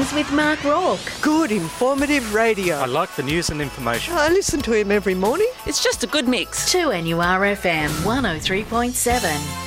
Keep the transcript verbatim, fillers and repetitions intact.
Mornings with Mark Rourke. Good, informative radio. I like the news and information. I listen to him every morning. It's just a good mix. two N U R F M one oh three point seven.